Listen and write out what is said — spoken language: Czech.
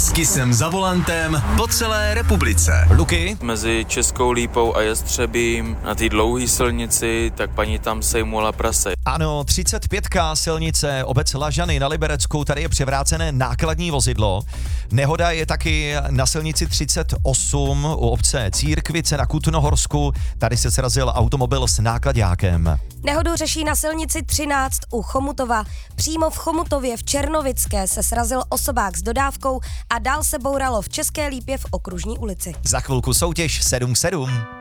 S Kissem za volantem po celé republice. Luky? Mezi Českou Lípou a Jestřebím na té dlouhé silnici, tak paní tam sejmula prase. Ano, 35. silnice, obec Lažany na Liberecku, tady je převrácené nákladní vozidlo. Nehoda je taky na silnici 38 u obce Církvice na Kutnohorsku, tady se srazil automobil s náklaďákem. Nehodu řeší na silnici 13 u Chomutova. Přímo v Chomutově v Černovické se srazil osobák s dodávkou a dál se bouralo v České Lípě v Okružní ulici. Za chvilku soutěž 7-7.